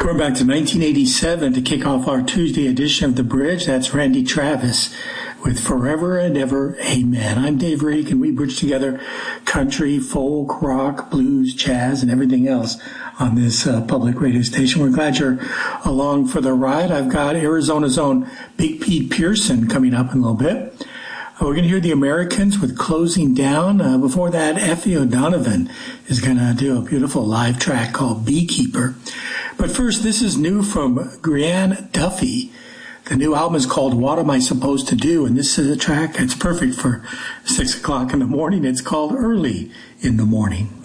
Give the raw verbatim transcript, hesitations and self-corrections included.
Going back to nineteen eighty-seven to kick off our Tuesday edition of The Bridge, that's Randy Travis with Forever and Ever, Amen. I'm Dave Reek, and we bridge together country, folk, rock, blues, jazz, and everything else on this uh, public radio station. We're glad you're along for the ride. I've got Arizona's own Big Pete Pearson coming up in a little bit. We're going to hear the Americans with Closing Down. Uh, before that, Effie O'Donovan is going to do a beautiful live track called Beekeeper. But first, this is new from Grianne Duffy. The new album is called What Am I Supposed to Do? And this is a track that's perfect for six o'clock in the morning. It's called Early in the Morning.